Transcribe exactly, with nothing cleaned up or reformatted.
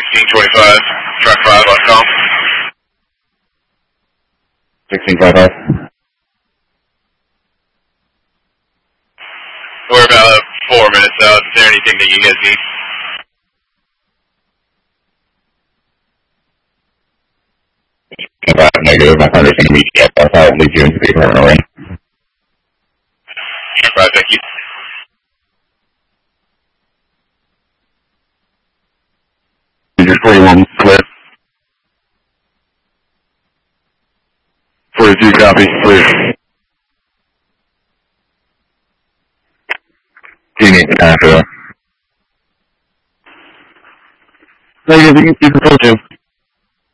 sixteen twenty-five, track five on call. sixteen twenty-five. We're about four minutes out. Is there anything that you guys need? About negative, my partner's going to meet you at that side, leave you into the apartment ring. Track five, thank you. Just forty-one, clear. forty-two, copy, clear. Do you need time for that? Negative, you can, you can pull two.